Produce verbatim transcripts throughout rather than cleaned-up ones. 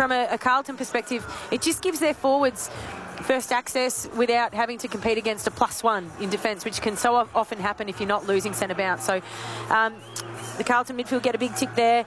from a, a Carlton perspective, it just gives their forwards first access without having to compete against a plus one in defence, which can so often happen if you're not losing centre bounce. So um, the Carlton midfield get a big tick there.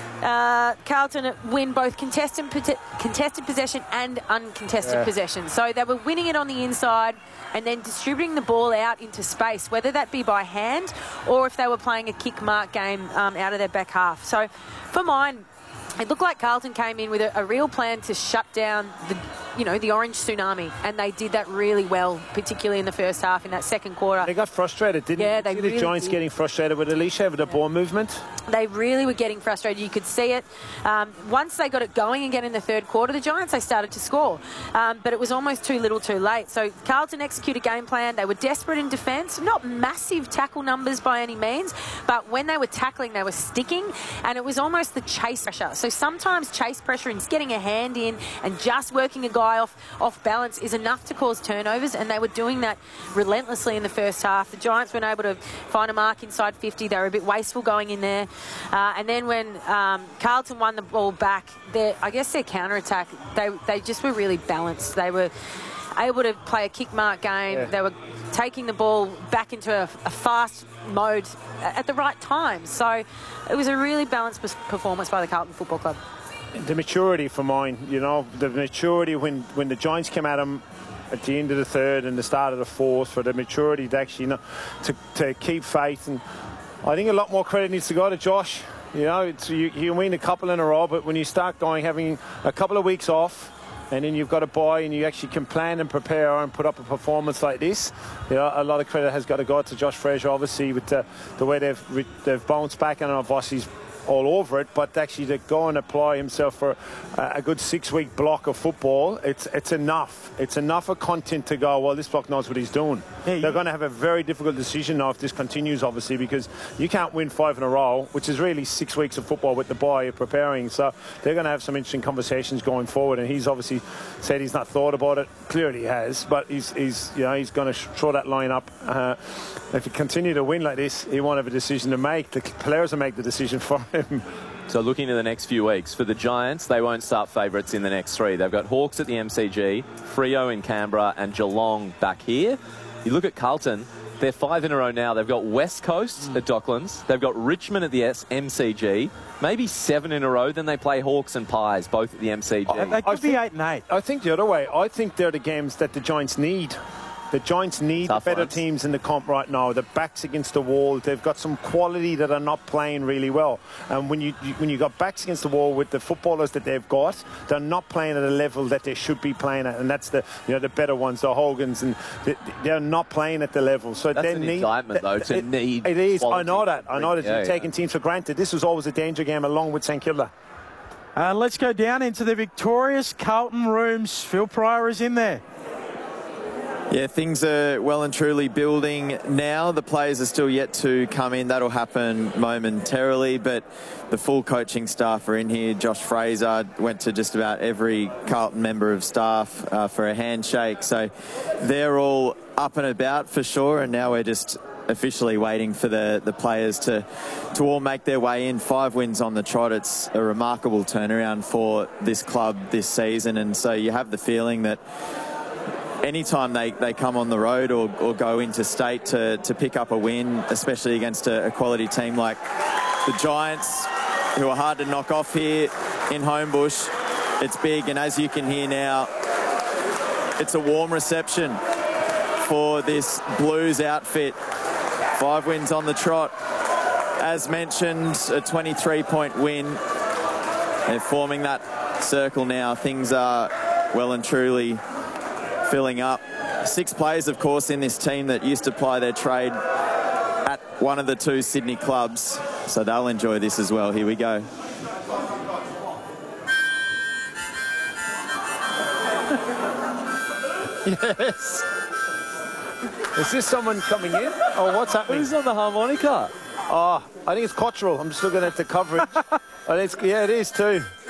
Uh, Carlton win both contested, contested possession and uncontested yeah. possession. So they were winning it on the inside and then distributing the ball out into space, whether that be by hand or if they were playing a kick mark game um, out of their back half. So for mine, it looked like Carlton came in with a, a real plan to shut down the, you know, the orange tsunami, and they did that really well, particularly in the first half, in that second quarter. They got frustrated, didn't yeah, they? They See really the Giants did. getting frustrated with Alicia with the yeah. ball movement? They really were getting frustrated. You could see it. Um, once they got it going again in the third quarter, the Giants, they started to score. Um, but it was almost too little too late. So Carlton executed a game plan. They were desperate in defence. Not massive tackle numbers by any means, but when they were tackling, they were sticking, and it was almost the chase pressure. So sometimes chase pressure and getting a hand in and just working a guy off, off balance is enough to cause turnovers, and they were doing that relentlessly in the first half. The Giants weren't able to find a mark inside fifty. They were a bit wasteful going in there. Uh, and then when um, Carlton won the ball back, their, I guess their counter-attack, they, they just were really balanced. They were able to play a kick mark game. Yeah. They were taking the ball back into a, a fast mode at the right time. So it was a really balanced performance by the Carlton Football Club. The maturity for mine, you know, the maturity when, when the Giants came at them at the end of the third and the start of the fourth, for the maturity to actually, you know, to, to keep faith. And I think a lot more credit needs to go to Josh. You know, it's, you, you win a couple in a row, but when you start going, having a couple of weeks off, and then you've got a bye and you actually can plan and prepare and put up a performance like this, you know, a lot of credit has got to go to Josh Fraser, obviously, with the, the way they've they've bounced back. I don't know if Vossi's all over it, but actually to go and apply himself for a, a good six-week block of football, it's it's enough. It's enough of content to go, well, this block knows what he's doing. Yeah, They're going to have a very difficult decision now if this continues, obviously, because you can't win five in a row, which is really six weeks of football with the bye preparing. So they're going to have some interesting conversations going forward, and he's obviously said he's not thought about it. Clearly he has, but he's, he's you know, he's going to throw that line up. Uh, if he continue to win like this, he won't have a decision to make. The players will make the decision for him. So looking to the next few weeks, for the Giants, they won't start favourites in the next three. They've got Hawks at the M C G, Freo in Canberra, and Geelong back here. You look at Carlton, they're five in a row now. They've got West Coast mm. at Docklands. They've got Richmond at the M C G. Maybe seven in a row. Then they play Hawks and Pies, both at the M C G. They could be eight and eight. I think the other way. I think they're the games that the Giants need. The Giants need Tough better ones. teams in the comp right now. The backs against the wall. They've got some quality that are not playing really well. And when you, you when you got backs against the wall with the footballers that they've got, they're not playing at a level that they should be playing at. And that's the you know the better ones, the Hogans, and they, they're not playing at the level. So that's they an need indictment, though, to it, need. It is. I know that. I know that yeah, you're taking yeah. teams for granted. This was always a danger game, along with St Kilda. Uh, let's go down into the victorious Carlton rooms. Phil Pryor is in there. Yeah, things are well and truly building now. The players are still yet to come in. That'll happen momentarily, but the full coaching staff are in here. Josh Fraser went to just about every Carlton member of staff uh, for a handshake. So they're all up and about for sure, and now we're just officially waiting for the, the players to, to all make their way in. Five wins on the trot. It's a remarkable turnaround for this club this season, and so you have the feeling that anytime they, they come on the road or, or go into state to, to pick up a win, especially against a, a quality team like the Giants, who are hard to knock off here in Homebush, it's big. And as you can hear now, it's a warm reception for this Blues outfit. Five wins on the trot. As mentioned, a twenty-three point win. They're forming that circle now. Things are well and truly filling up. Six players, of course, in this team that used to ply their trade at one of the two Sydney clubs, so they'll enjoy this as well. Here we go. Yes. Is this someone coming in? Oh, what's happening? Who's on the harmonica? Oh, I think it's Cottrell. I'm just looking at the coverage. I think it's, yeah, it is too.